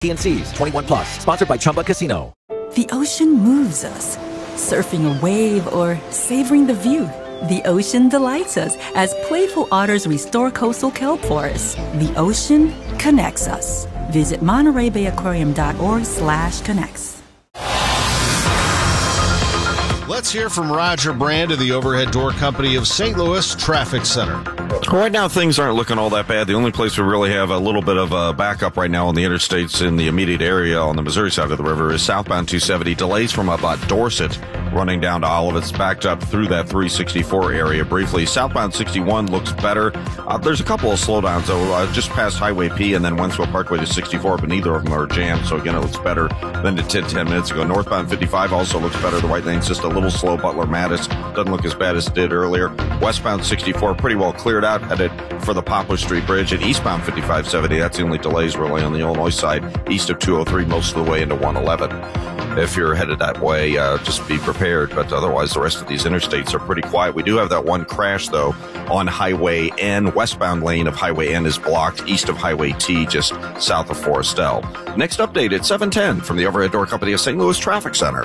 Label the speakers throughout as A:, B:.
A: TNC's 21 plus, sponsored by Chumba Casino.
B: The ocean moves us. Surfing a wave or savoring the view. The ocean delights us as playful otters restore coastal kelp forests. The ocean connects us. Visit MontereyBayAquarium.org/connects.
C: Let's hear from Roger Brand of the Overhead Door Company of St. Louis Traffic Center.
D: Right now, things aren't looking all that bad. The only place we really have a little bit of a backup right now on the interstates in the immediate area on the Missouri side of the river is southbound 270. Delays from about Dorset running down to Olive. It's backed up through that 364 area briefly. Southbound 61 looks better. There's a couple of slowdowns, though, just past Highway P and then Wentzville Parkway to 64, but neither of them are jammed. So, again, it looks better than it did 10 minutes ago. Northbound 55 also looks better. The right lane's just a little slow. Butler Mattis doesn't look as bad as it did earlier. Westbound 64 pretty well cleared out, headed for the Poplar Street Bridge. And eastbound 5570, that's the only delays really on the Illinois side, east of 203, most of the way into 111. If you're headed that way, just be prepared. But otherwise, the rest of these interstates are pretty quiet. We do have that one crash, though, on Highway N. Westbound lane of Highway N is blocked east of Highway T, just south of Forestel. Next update at 7:10 from the Overhead Door Company of St. Louis Traffic Center.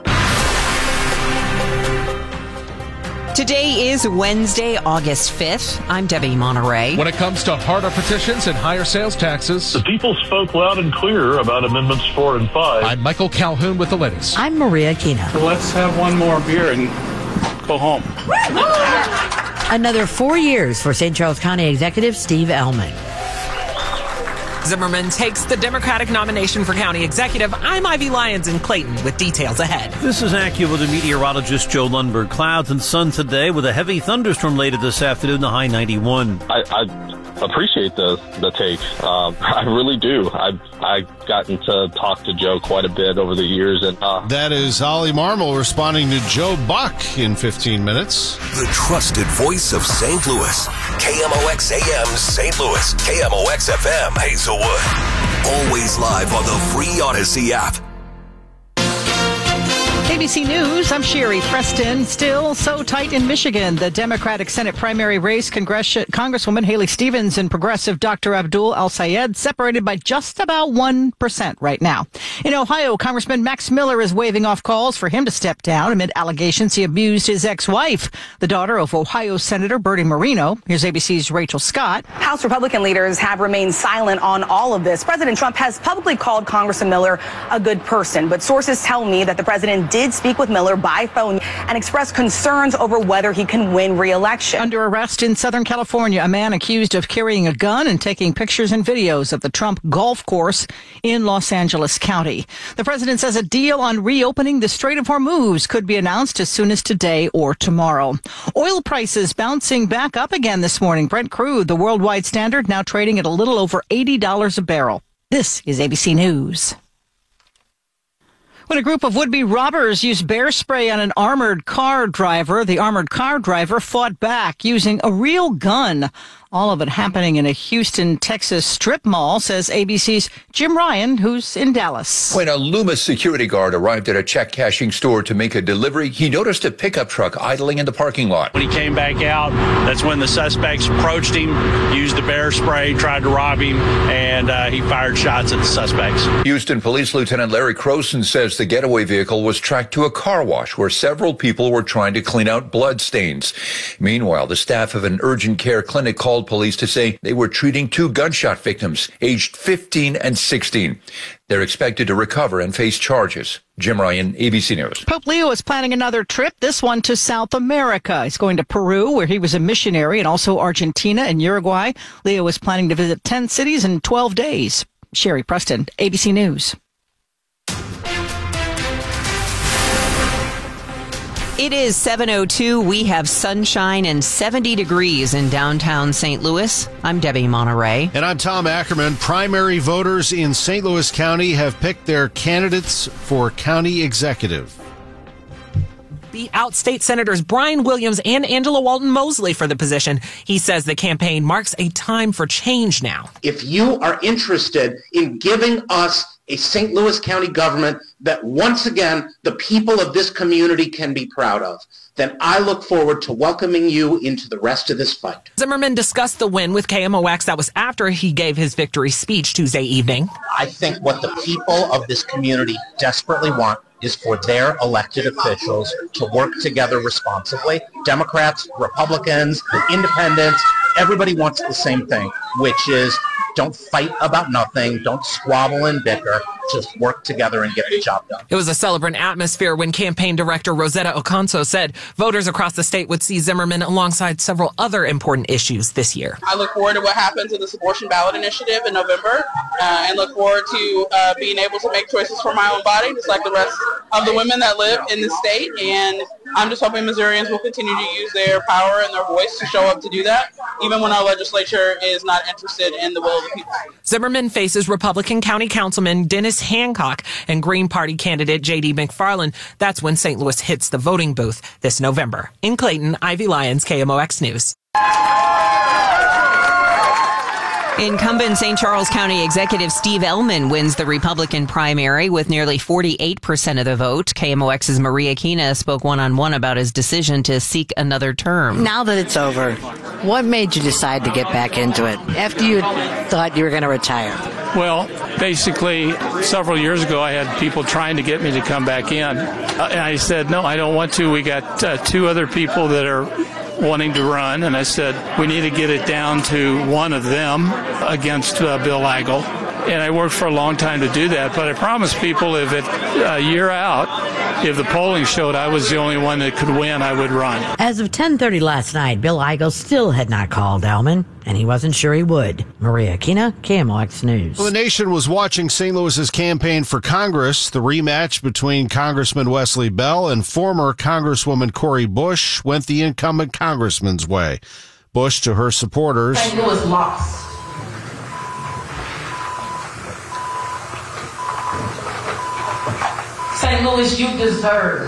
E: Today is Wednesday, August 5th. I'm Debbie Monterey.
F: When it comes to harder petitions and higher sales taxes,
G: the people spoke loud and clear about Amendments 4 and 5.
F: I'm Michael Calhoun with the latest.
H: I'm Maria Kina.
I: Let's have one more beer and go home.
H: Another 4 years for St. Charles County Executive Steve Ellman.
J: Zimmerman takes the Democratic nomination for county executive. I'm Ivy Lyons in Clayton with details ahead.
K: This is AccuWeather meteorologist Joe Lundberg. Clouds and sun today with a heavy thunderstorm later this afternoon, the high 91.
L: I appreciate the take. I really do. I've gotten to talk to Joe quite a bit over the years. And
C: that is Ollie Marmol responding to Joe Buck in 15 minutes.
M: The trusted voice of St. Louis. KMOX AM St. Louis. KMOX FM Hazelwood. Always live on the free Odyssey app.
N: ABC News, I'm Sherry Preston. Still so tight in Michigan. The Democratic Senate primary race, Congresswoman Haley Stevens and progressive Dr. Abdul El-Sayed separated by just about 1% right now. In Ohio, Congressman Max Miller is waving off calls for him to step down amid allegations he abused his ex-wife, the daughter of Ohio Senator Bertie Moreno. Here's ABC's Rachel Scott.
O: House Republican leaders have remained silent on all of this. President Trump has publicly called Congressman Miller a good person, but sources tell me that the president did speak with Miller by phone and expressed concerns over whether he can win re-election.
N: Under arrest in Southern California, a man accused of carrying a gun and taking pictures and videos of the Trump golf course in Los Angeles County. The president says a deal on reopening the Strait of Hormuz could be announced as soon as today or tomorrow. Oil prices bouncing back up again this morning. Brent crude, the worldwide standard, now trading at a little over $80 a barrel. This is ABC News. When a group of would-be robbers used bear spray on an armored car driver, the armored car driver fought back using a real gun. All of it happening in a Houston, Texas strip mall, says ABC's Jim Ryan, who's in Dallas.
P: When a Loomis security guard arrived at a check-cashing store to make a delivery, he noticed a pickup truck idling in the parking lot.
Q: When he came back out, that's when the suspects approached him, used the bear spray, tried to rob him, and he fired shots at the suspects.
P: Houston Police Lieutenant Larry Croson says the getaway vehicle was tracked to a car wash where several people were trying to clean out blood stains. Meanwhile, the staff of an urgent care clinic called police to say they were treating two gunshot victims, aged 15 and 16. They're expected to recover and face charges. Jim Ryan, ABC News.
N: Pope Leo is planning another trip, this one to South America. He's going to Peru, where he was a missionary, and also Argentina and Uruguay. Leo is planning to visit 10 cities in 12 days. Sherry Preston, ABC News.
E: It is 7:02. We have sunshine and 70 degrees in downtown St. Louis. I'm Debbie Monterey.
C: And I'm Tom Ackerman. Primary voters in St. Louis County have picked their candidates for county executive.
J: Beat out state senators Brian Williams and Angela Walton Mosley for the position. He says the campaign marks a time for change now.
R: If you are interested in giving us a St. Louis County government that once again the people of this community can be proud of, then I look forward to welcoming you into the rest of this fight.
J: Zimmerman discussed the win with KMOX. That was after he gave his victory speech Tuesday evening.
R: I think what the people of this community desperately want is for their elected officials to work together responsibly. Democrats, Republicans, independents, everybody wants the same thing, which is don't fight about nothing, don't squabble and bicker, just work together and get the job done.
J: It was a celebrant atmosphere when campaign director Rosetta Oconso said voters across the state would see Zimmerman alongside several other important issues this year.
S: I look forward to what happens in this abortion ballot initiative in November and look forward to being able to make choices for my own body, just like the rest of the women that live in the state. And I'm just hoping Missourians will continue to use their power and their voice to show up to do that, even when our legislature is not interested in the will of the people.
J: Zimmerman faces Republican County Councilman Dennis Hancock and Green Party candidate J.D. McFarland. That's when St. Louis hits the voting booth this November. In Clayton, Ivy Lyons, KMOX News.
E: Incumbent St. Charles County Executive Steve Ellman wins the Republican primary with nearly 48% of the vote. KMOX's Maria Kina spoke one-on-one about his decision to seek another term.
H: Now that it's over, what made you decide to get back into it after you thought you were going to retire?
I: Well, basically, several years ago, I had people trying to get me to come back in. And I said, no, I don't want to. We got two other people that are wanting to run, and I said, we need to get it down to one of them against Bill Eigel. And I worked for a long time to do that, but I promised people if a year out, if the polling showed I was the only one that could win, I would run.
H: As of 10:30 last night, Bill Eigel still had not called Ellman, and he wasn't sure he would. Maria Kina, KMOX News.
C: Well, the nation was watching St. Louis's campaign for Congress. The rematch between Congressman Wesley Bell and former Congresswoman Cori Bush went the incumbent congressman's way. Bush, to her supporters,
T: St. Louis lost. St. Louis, you deserve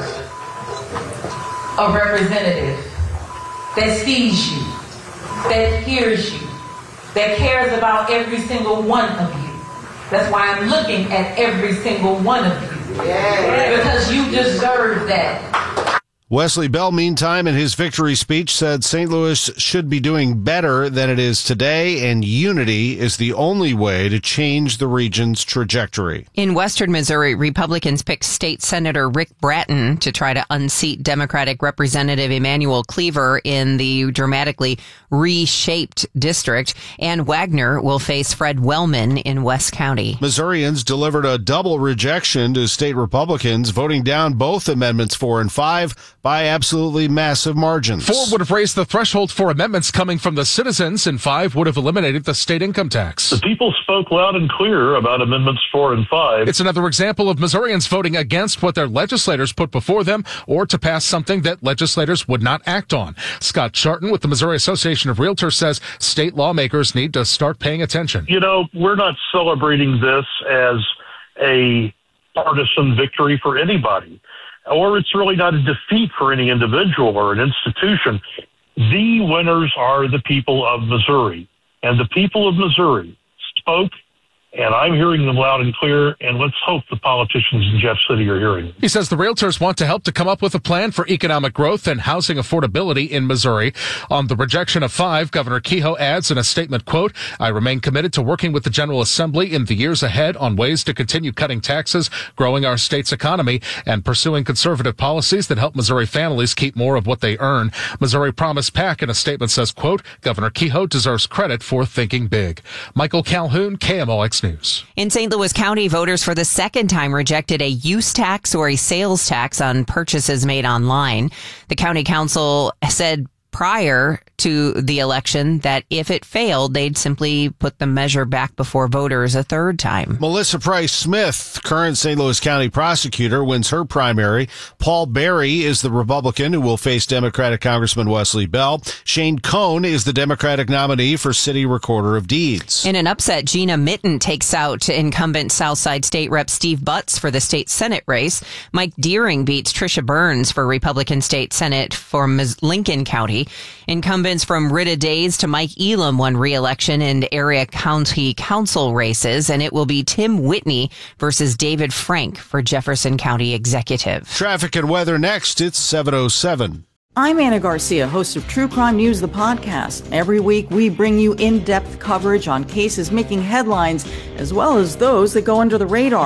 T: a representative that sees you, that hears you, that cares about every single one of you. That's why I'm looking at every single one of you. Because you deserve that.
C: Wesley Bell, meantime, in his victory speech, said St. Louis should be doing better than it is today, and unity is the only way to change the region's trajectory.
E: In western Missouri, Republicans picked State Senator Rick Bratton to try to unseat Democratic Representative Emmanuel Cleaver in the dramatically reshaped district, and Wagner will face Fred Wellman in West County.
C: Missourians delivered a double rejection to state Republicans, voting down both Amendments 4 and 5 by absolutely massive margins.
F: 4 would have raised the threshold for amendments coming from the citizens, and 5 would have eliminated the state income tax.
G: The people spoke loud and clear about Amendments 4 and 5.
F: It's another example of Missourians voting against what their legislators put before them, or to pass something that legislators would not act on. Scott Charton with the Missouri Association of Realtors says state lawmakers need to start paying attention.
G: You know, we're not celebrating this as a partisan victory for anybody, or it's really not a defeat for any individual or an institution. The winners are the people of Missouri, and the people of Missouri spoke, and I'm hearing them loud and clear, and let's hope the politicians in Jeff City are hearing them.
F: He says the realtors want to help to come up with a plan for economic growth and housing affordability in Missouri. On the rejection of 5, Governor Kehoe adds in a statement, quote, I remain committed to working with the General Assembly in the years ahead on ways to continue cutting taxes, growing our state's economy, and pursuing conservative policies that help Missouri families keep more of what they earn. Missouri Promise PAC in a statement says, quote, Governor Kehoe deserves credit for thinking big. Michael Calhoun, KMOX News.
E: In St. Louis County, voters for the second time rejected a use tax or a sales tax on purchases made online. The county council said prior to the election that if it failed, they'd simply put the measure back before voters a third time.
C: Melissa Price Smith, current St. Louis County prosecutor, wins her primary. Paul Berry is the Republican who will face Democratic Congressman Wesley Bell. Shane Cohn is the Democratic nominee for City Recorder of Deeds.
E: In an upset, Gina Mitten takes out incumbent Southside State Rep Steve Butts for the state Senate race. Mike Deering beats Tricia Burns for Republican State Senate for Lincoln County. County. Incumbents from Rita Days to Mike Elam won re-election in area county council races, and it will be Tim Whitney versus David Frank for Jefferson County Executive.
C: Traffic and weather next. It's 7:07.
U: I'm Anna Garcia, host of True Crime News, the podcast. Every week, we bring you in-depth coverage on cases making headlines, as well as those that go under the radar.